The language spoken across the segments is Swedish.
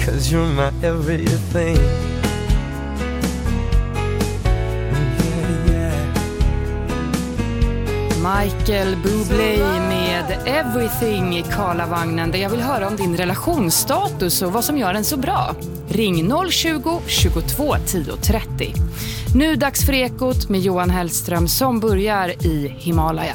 'cause you're my everything. Michael Bublé med Everything i Karlavagnen, där jag vill höra om din relationsstatus och vad som gör den så bra. Ring 020 22 10 30. Nu dags för Ekot med Johan Hellström som börjar i Himalaya.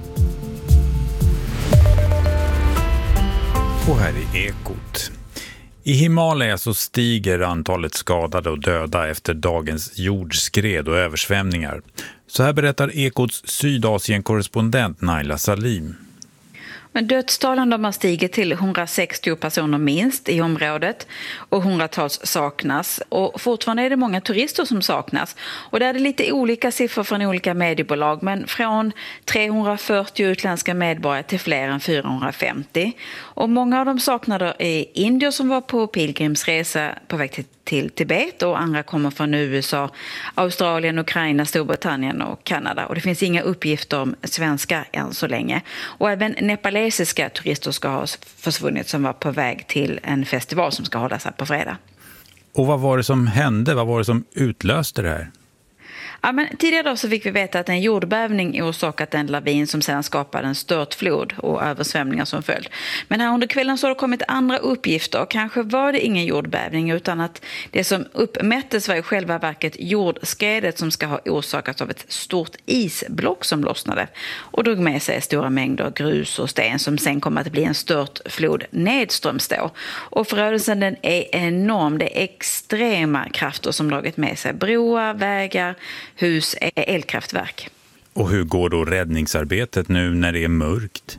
Och här är Ekot. I Himalaya så stiger antalet skadade och döda efter dagens jordskred och översvämningar. Så här berättar Ekots Sydasien-korrespondent Naila Salim. Men dödstalen de har stigit till 160 personer minst i området och hundratals saknas. Och fortfarande är det många turister som saknas. Och där är det lite olika siffror från olika mediebolag, men från 340 utländska medborgare till fler än 450. Och många av de saknade är indier som var på pilgrimsresa på väg till Tibet, och andra kommer från USA, Australien, Ukraina, Storbritannien och Kanada. Och det finns inga uppgifter om svenska än så länge. Och även nepalesiska turister ska ha försvunnit som var på väg till en festival som ska hållas här på fredag. Och vad var det som hände? Vad var det som utlöste det här? Ja, men tidigare då så fick vi veta att en jordbävning orsakat en lavin som sedan skapade en störtflod och översvämningar som följd. Men här under kvällen så har det kommit andra uppgifter. Kanske var det ingen jordbävning, utan att det som uppmättes var i själva verket jordskredet som ska ha orsakats av ett stort isblock som lossnade och drog med sig stora mängder grus och sten som sen kommer att bli en störtflod nedströms då. Och förödelsen den är enorm. Det är extrema krafter som dragit med sig broar, vägar, hus, elkraftverk. Och hur går då räddningsarbetet nu när det är mörkt?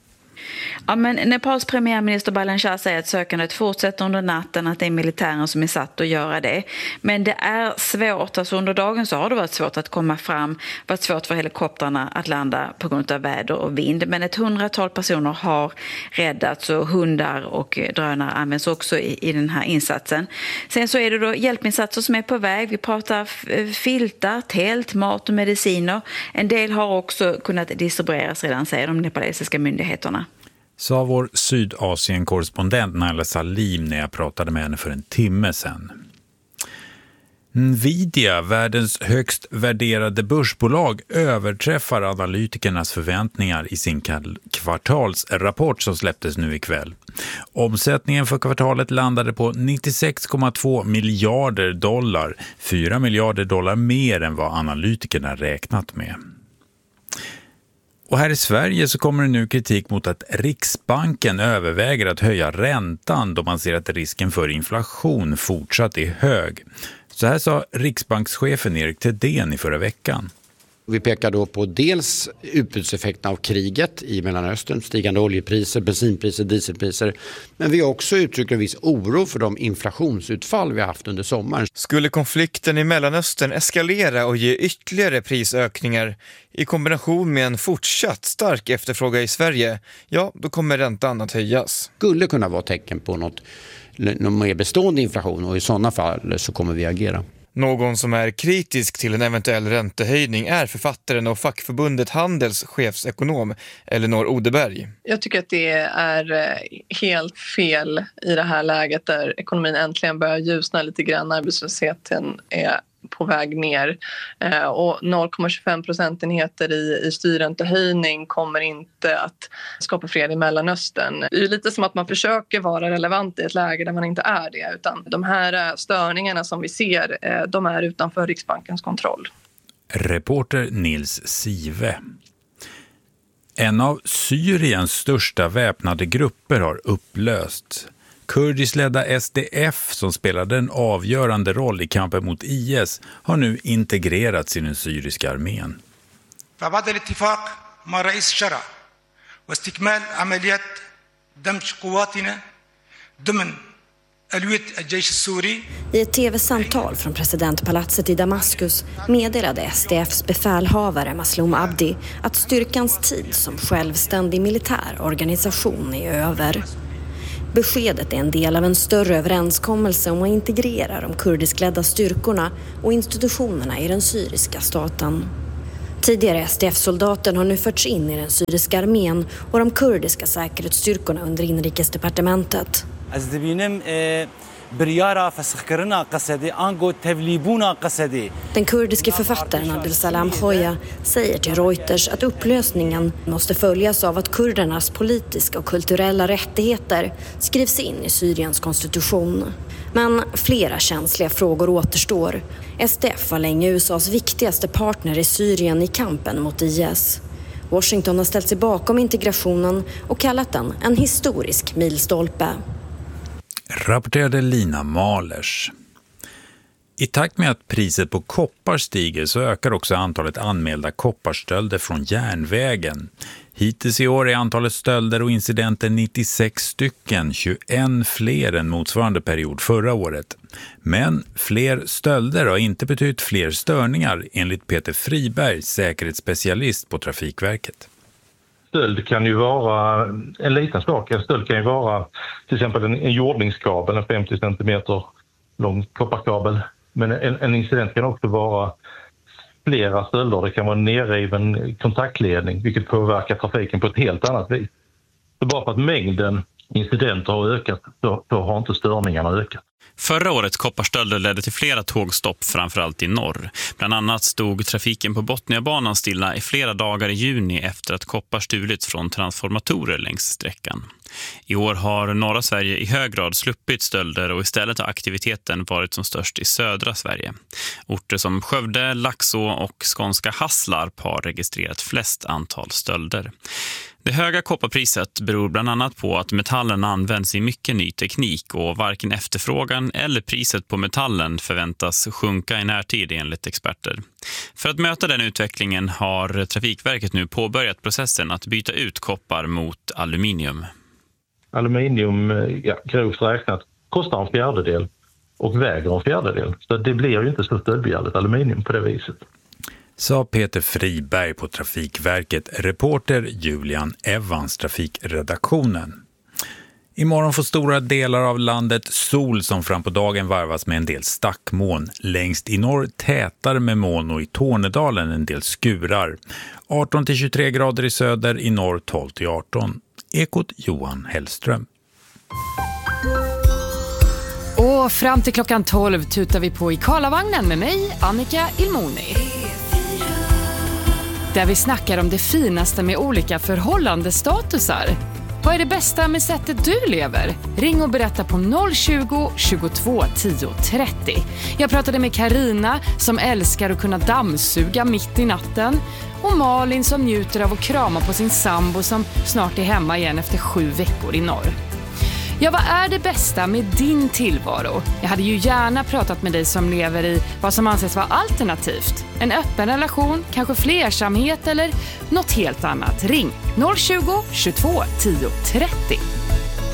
Ja, men Nepals premiärminister Balen Shah säger att sökandet fortsätter under natten, att det är militären som är satt att göra det. Men det är svårt, alltså under dagen så har det varit svårt att komma fram, varit svårt för helikoptrarna att landa på grund av väder och vind. Men ett 100-tal personer har räddats och hundar och drönare används också i den här insatsen. Sen så är det då hjälpinsatser som är på väg. Vi pratar filtar, tält, mat och mediciner. En del har också kunnat distribueras redan, säger de nepalesiska myndigheterna. Sa vår Sydasien-korrespondent Naila Salim när jag pratade med henne för en timme sedan. Nvidia, världens högst värderade börsbolag, överträffar analytikernas förväntningar i sin kvartalsrapport som släpptes nu ikväll. Omsättningen för kvartalet landade på 96,2 miljarder dollar, 4 miljarder dollar mer än vad analytikerna räknat med. Och här i Sverige så kommer det nu kritik mot att Riksbanken överväger att höja räntan då man ser att risken för inflation fortsatt är hög. Så här sa riksbankschefen Erik Thedéen i förra veckan. Vi pekar då på dels utbudseffekten av kriget i Mellanöstern, stigande oljepriser, bensinpriser, dieselpriser. Men vi har också uttryckt en viss oro för de inflationsutfall vi har haft under sommaren. Skulle konflikten i Mellanöstern eskalera och ge ytterligare prisökningar i kombination med en fortsatt stark efterfrågan i Sverige, ja, då kommer räntan att höjas. Skulle kunna vara tecken på någon mer bestående inflation, och i sådana fall så kommer vi agera. Någon som är kritisk till en eventuell räntehöjning är författaren och fackförbundet Handels chefsekonom Elinor Odeberg. Jag tycker att det är helt fel i det här läget där ekonomin äntligen börjar ljusna lite grann. Arbetslösheten är på väg ner och 0,25 procentenheter i styrräntehöjning kommer inte att skapa fred i Mellanöstern. Det är lite som att man försöker vara relevant i ett läge där man inte är det, utan de här störningarna som vi ser, de är utanför Riksbankens kontroll. Reporter Nils Sive. En av Syriens största väpnade grupper har upplösts. Kurdisledda SDF, som spelade en avgörande roll i kampen mot IS, har nu integrerats i den syriska armén. فبعد الاتفاق مع رئيس الشرع واستكمال عمليات دمج قواتنا ضمن ألوية الجيش السوري. I ett tv-samtal från presidentpalatset i Damaskus meddelade SDFs befälhavare Masloum Abdi att styrkans tid som självständig militär organisation är över. Beskedet är en del av en större överenskommelse om att integrera de kurdiskledda styrkorna och institutionerna i den syriska staten. Tidigare SDF-soldaten har nu förts in i den syriska armén och de kurdiska säkerhetsstyrkorna under inrikesdepartementet. Den kurdiske författaren Abdulsalam Khoja säger till Reuters att upplösningen måste följas av att kurdernas politiska och kulturella rättigheter skrivs in i Syriens konstitution. Men flera känsliga frågor återstår. SDF var länge USAs viktigaste partner i Syrien i kampen mot IS. Washington har ställt sig bakom integrationen och kallat den en historisk milstolpe. Rapporterade Lina Malers. I takt med att priset på koppar stiger så ökar också antalet anmälda kopparstölder från järnvägen. Hittills i år är antalet stölder och incidenter 96 stycken, 21 fler än motsvarande period förra året. Men fler stölder har inte betytt fler störningar, enligt Peter Friberg, säkerhetsspecialist på Trafikverket. Stöld kan ju vara en liten sak. En stöld kan ju vara till exempel en jordningskabel, en 50 cm lång kopparkabel. Men en incident kan också vara flera stölder. Det kan vara en nerriven kontaktledning, vilket påverkar trafiken på ett helt annat vis. Så bara för att mängden incidenter har ökat så har inte störningarna ökat. Förra årets kopparstölder ledde till flera tågstopp, framförallt i norr. Bland annat stod trafiken på Botniabanan stilla i flera dagar i juni efter att koppar stulits från transformatorer längs sträckan. I år har norra Sverige i hög grad sluppit stölder och istället har aktiviteten varit som störst i södra Sverige. Orter som Skövde, Laxå och skånska Hasslarp har registrerat flest antal stölder. Det höga kopparpriset beror bland annat på att metallen används i mycket ny teknik och varken efterfrågan eller priset på metallen förväntas sjunka i närtid enligt experter. För att möta den utvecklingen har Trafikverket nu påbörjat processen att byta ut koppar mot aluminium. Aluminium, grovt räknat, kostar en fjärdedel och väger en fjärdedel. Så det blir ju inte så stöldbegärligt aluminium på det viset. Sa Peter Friberg på Trafikverket, reporter Julian Evans, trafikredaktionen. Imorgon får stora delar av landet sol som fram på dagen varvas med en del stackmoln. Längst i norr tätare med moln och i Tornedalen en del skurar. 18-23 grader i söder, i norr 12-18. Ekot Johan Hellström. Och fram till klockan 12 tutar vi på i Karlavagnen med mig, Annika Ilmoni. Där vi snackar om det finaste med olika förhållandestatusar. Vad är det bästa med sättet du lever? Ring och berätta på 020-22 10 30. Jag pratade med Karina som älskar att kunna dammsuga mitt i natten. Och Malin som njuter av att krama på sin sambo som snart är hemma igen efter 7 veckor i norr. Ja, vad är det bästa med din tillvaro? Jag hade ju gärna pratat med dig som lever i vad som anses vara alternativt. En öppen relation, kanske flersamhet eller något helt annat. Ring 020-22 10 30.